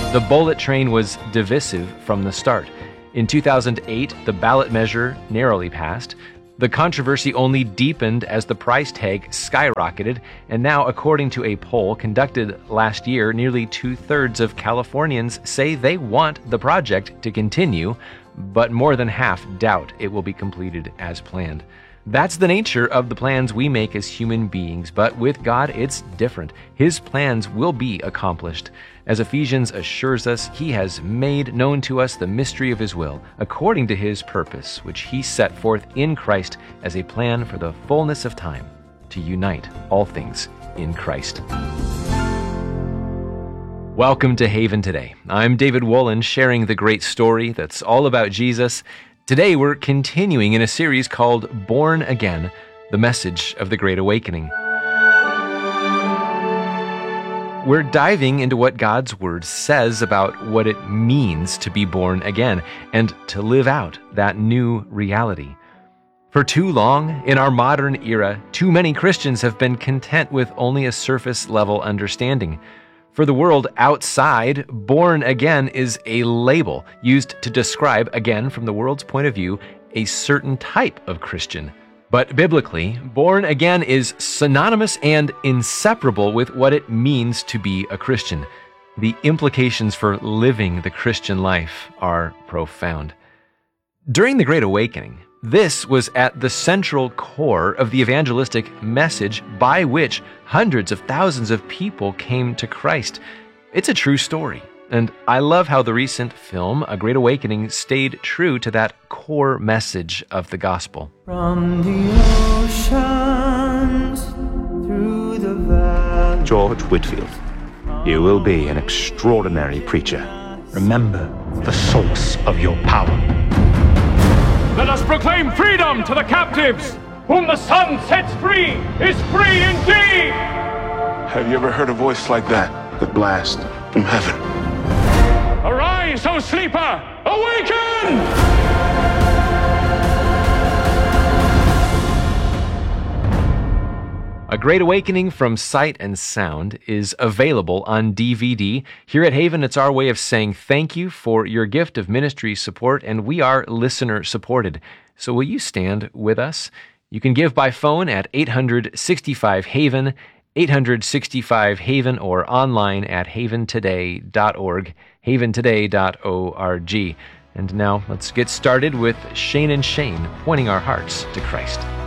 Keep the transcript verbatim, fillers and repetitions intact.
The bullet train was divisive from the start. In two thousand eight, the ballot measure narrowly passed. The controversy only deepened as the price tag skyrocketed, and now, according to a poll conducted last year, nearly two-thirds of Californians say they want the project to continue, but more than half doubt it will be completed as planned. That's the nature of the plans we make as human beings, but with God, it's different. His plans will be accomplished. As Ephesians assures us, He has made known to us the mystery of His will, according to His purpose, which He set forth in Christ as a plan for the fullness of time, to unite all things in Christ. Welcome to Haven Today. I'm David Wolin, sharing the great story that's all about Jesus. Today, we're continuing in a series called Born Again, the message of the Great Awakening. We're diving into what God's Word says about what it means to be born again and to live out that new reality. For too long, in our modern era, too many Christians have been content with only a surface-level understanding. For the world outside, born again is a label used to describe, again from the world's point of view, a certain type of Christian. But biblically, born again is synonymous and inseparable with what it means to be a Christian. The implications for living the Christian life are profound. During the Great Awakening, this was at the central core of the evangelistic message by which hundreds of thousands of people came to Christ. It's a true story, and I love how the recent film, A Great Awakening, stayed true to that core message of the gospel. From the oceans through the valley. George Whitfield, you will be an extraordinary preacher. Remember the source of your power. Let us proclaim freedom to the captives! Whom the Son sets free is free indeed! Have you ever heard a voice like that? The blast from heaven. Arise, O sleeper! Awaken! A Great Awakening from Sight and Sound is available on D V D. Here at Haven, it's our way of saying thank you for your gift of ministry support, and we are listener-supported. So will you stand with us? You can give by phone at eight hundred sixty-five Haven, eight hundred sixty-five Haven, or online at haven today dot org, haven today dot org. And now let's get started with Shane and Shane pointing our hearts to Christ.